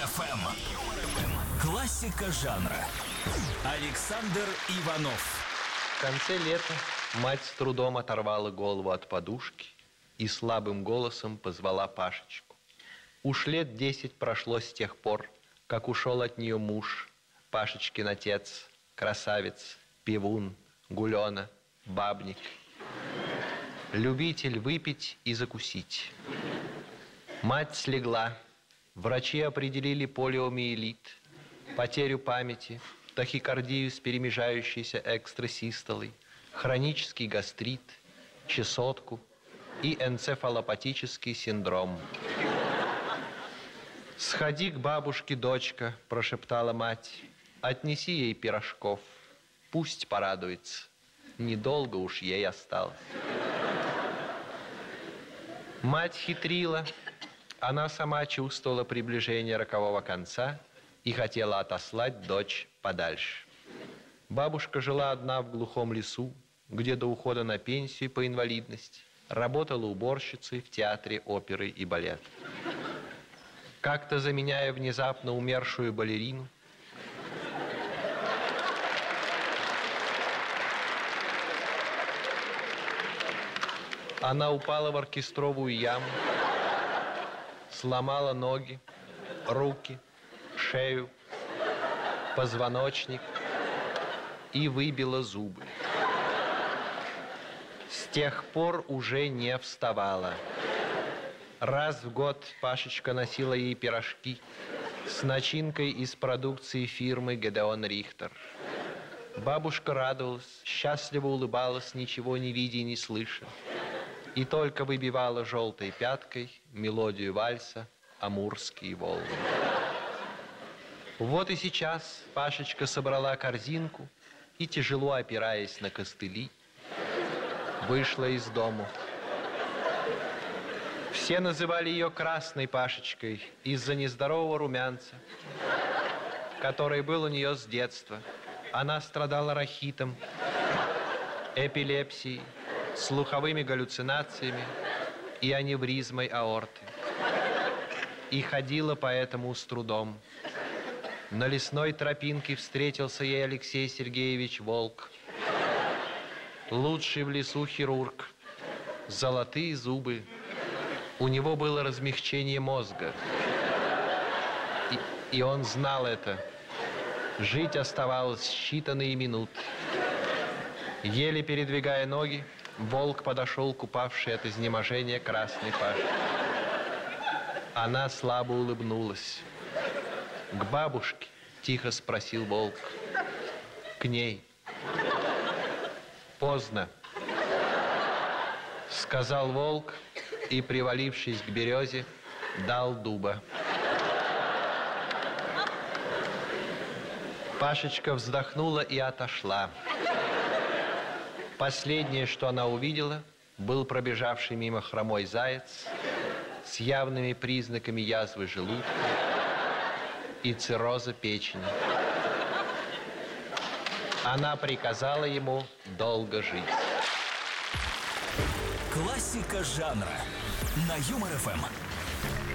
ФМ. Классика жанра. Александр Иванов. В конце лета мать с трудом оторвала голову от подушки и слабым голосом позвала Пашечку. Уж лет 10 прошло с тех пор, как ушел от нее муж, Пашечкин отец, красавец, пивун, гулёна, бабник, любитель выпить и закусить. Мать слегла, врачи определили полиомиелит, потерю памяти, тахикардию с перемежающейся экстрасистолой, хронический гастрит, чесотку и энцефалопатический синдром. «Сходи к бабушке, дочка», – прошептала мать, – «отнеси ей пирожков, пусть порадуется, недолго уж ей осталось». Мать хитрила, она сама чувствовала приближение рокового конца и хотела отослать дочь подальше. Бабушка жила одна в глухом лесу, где до ухода на пенсию по инвалидности работала уборщицей в театре оперы и балета. Как-то заменяя внезапно умершую балерину, она упала в оркестровую яму, сломала ноги, руки, шею, позвоночник и выбила зубы. С тех пор уже не вставала. Раз в год Пашечка носила ей пирожки с начинкой из продукции фирмы «Гедеон Рихтер». Бабушка радовалась, счастливо улыбалась, ничего не видя и не слыша, и только выбивала желтой пяткой мелодию вальса «Амурские волны». Вот и сейчас Пашечка собрала корзинку и, тяжело опираясь на костыли, вышла из дому. Все называли ее Красной Пашечкой из-за нездорового румянца, который был у нее с детства. Она страдала рахитом, эпилепсией, слуховыми галлюцинациями и аневризмой аорты. И ходила поэтому с трудом. На лесной тропинке встретился ей Алексей Сергеевич Волк, лучший в лесу хирург, золотые зубы. У него было размягчение мозга. И он знал это. Жить оставалось считанные минуты. Еле передвигая ноги, Волк подошел к упавшей от изнеможения Красной Паше. Она слабо улыбнулась. «К бабушке?» – тихо спросил Волк. «К ней». «Поздно», – сказал Волк и, привалившись к березе, дал дуба. Пашечка вздохнула и отошла. Последнее, что она увидела, был пробежавший мимо хромой заяц с явными признаками язвы желудка и цирроза печени. Она приказала ему долго жить. Классика жанра на Юмор ФМ.